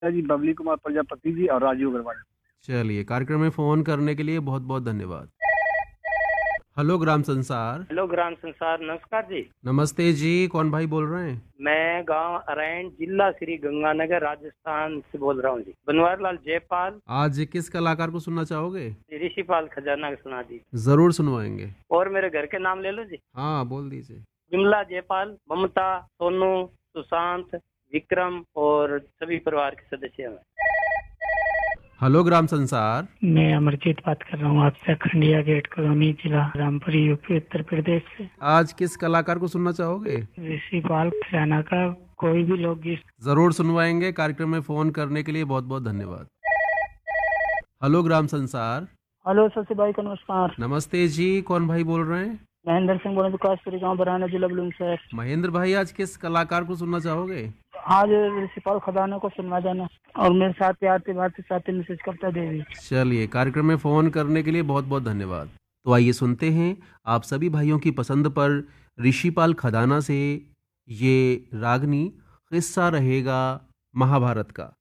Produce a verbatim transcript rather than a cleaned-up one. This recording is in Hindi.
जी, बबली कुमार प्रजापति जी और राजीव अग्रवाल। चलिए, कार्यक्रम में फ़ोन करने के लिए बहुत-बहुत धन्यवाद। हेलो ग्राम संसार। हेलो ग्राम संसार, नमस्कार जी। नमस्ते जी, कौन भाई बोल रहे हैं? मैं गांव अरैन, जिला श्री गंगानगर, राजस्थान से बोल रहा हूँ जी। बनवार लाल जयपाल। आज किस कलाकार को सुनना चाहोगे? ऋषिपाल खजाना का सुना दी। ज़रूर सुनवाएंगे। और मेरे घर के नाम ले लो जी। हाँ, बोल दीजिए। विमला जयपाल, ममता, सोनू, सुशांत, विक्रम और सभी परिवार के सदस्य हैं। हेलो ग्राम संसार। मैं अमरजीत बात कर रहा हूँ आपसे, खंडिया गेट कॉलोनी, जिला रामपुरी, यूपी, उत्तर प्रदेश से। आज किस कलाकार को सुनना चाहोगे? ऋषिपाल खजाना का कोई भी लोकगीत। जरूर सुनवाएंगे। कार्यक्रम में फोन करने के लिए बहुत बहुत धन्यवाद। हेलो ग्राम संसार। हेलो शशि भाई का नमस्कार। नमस्ते जी, कौन भाई बोल रहे हैं? महेंद्र सिंह बोल, विकासपुरी गाँव, बराना, जिला बुलंदशहर। महेंद्र भाई, आज किस कलाकार को सुनना चाहोगे? आज ऋषिपाल खजाना को सुनवा देना, और मेरे साथ आरती भारती साथी मिसेज कविता देवी। चलिए, कार्यक्रम में फोन करने के लिए बहुत बहुत धन्यवाद। तो आइए सुनते हैं आप सभी भाइयों की पसंद पर ऋषिपाल खजाना से ये रागनी किस्सा रहेगा महाभारत का।